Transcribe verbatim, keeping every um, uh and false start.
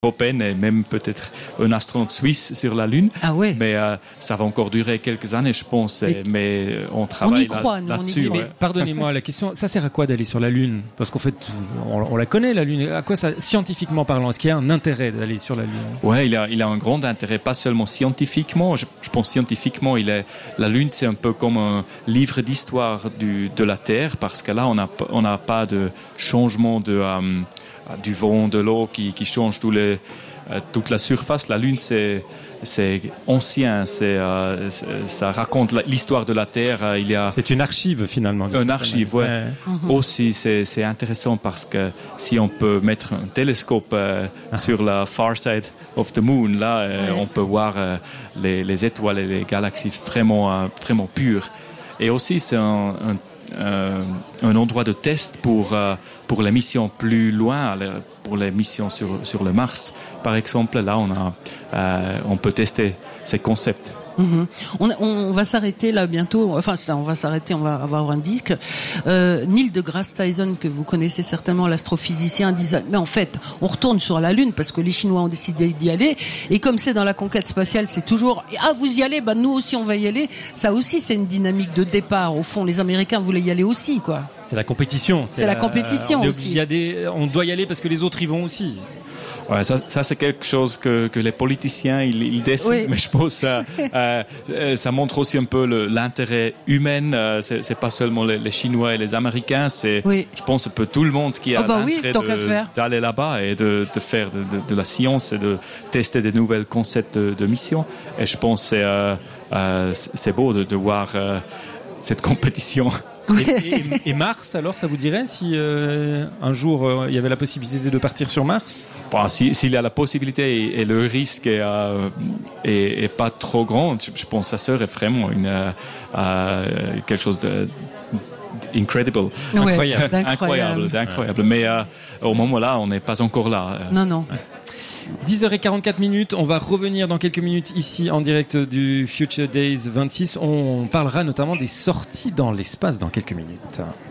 européenne et même peut-être un astronaute suisse sur la Lune. Ah ouais. Mais euh, ça va encore durer quelques années, je pense. Et, mais on travaille on y croit, là, nous, là-dessus. on y Ouais. Pardonnez-moi la question, ça sert à quoi d'aller sur la Lune? Parce qu'en fait, on, on la connaît, la Lune. À quoi ça, scientifiquement parlant, est-ce qu'il y a un intérêt d'aller sur la Lune? Ouais, il a, il a un grand intérêt, pas seulement scientifiquement. Je, je pense scientifiquement, il est, la Lune, c'est un peu comme un livre d'histoire du, de la Terre, parce que là, on n'a on n'a pas de changement de, euh, du vent, de l'eau qui, qui change tous les toute la surface. La Lune, c'est, c'est ancien, c'est, euh, c'est, ça raconte l'histoire de la Terre. Il y a c'est une archive finalement. Une archive, ouais. ouais. Mm-hmm. Aussi, c'est, c'est intéressant parce que si on peut mettre un télescope euh, ah. sur la far side of the moon, là, euh, ouais. on peut voir euh, les, les étoiles et les galaxies vraiment, euh, vraiment pures. Et aussi, c'est un, un Euh, un endroit de test pour euh, pour les missions plus loin, pour les missions sur sur le Mars, par exemple. Là, on a euh, on peut tester ces concepts. Mmh. On, on va s'arrêter là bientôt. Enfin, on va s'arrêter. On va avoir un disque. Euh, Neil deGrasse Tyson, que vous connaissez certainement, l'astrophysicien, disait mais en fait, on retourne sur la Lune parce que les Chinois ont décidé d'y aller. Et comme c'est dans la conquête spatiale, c'est toujours ah vous y allez, bah nous aussi on va y aller. Ça aussi, c'est une dynamique de départ. Au fond, les Américains voulaient y aller aussi, quoi. C'est la compétition. C'est, c'est la, la compétition on est aussi. À des, on doit y aller parce que les autres y vont aussi. Ouais, ça, ça c'est quelque chose que, que les politiciens ils, ils décident, oui. mais je pense que ça, euh, ça montre aussi un peu le, l'intérêt humain. Euh, c'est, c'est pas seulement les, les Chinois et les Américains, c'est, oui. je pense, un peu tout le monde qui a oh bah l'intérêt oui, de, d'aller là-bas et de, de faire de, de, de la science et de tester des nouveaux concepts de, de mission. Et je pense que c'est, euh, euh, c'est beau de, de voir euh, cette compétition. Et, et, et Mars, alors, ça vous dirait si euh, un jour euh, il y avait la possibilité de partir sur Mars? Bon, si, s'il y a la possibilité et, et le risque est, euh, est, est pas trop grand, je, je pense que ça serait vraiment une, euh, quelque chose de incredible, ouais, incroyable, d'incroyable, incroyable, d'incroyable. Mais euh, au moment là, on n'est pas encore là. Non, non. Ouais. dix heures quarante-quatre minutes, on va revenir dans quelques minutes ici en direct du Future Days vingt-six. On parlera notamment des sorties dans l'espace dans quelques minutes.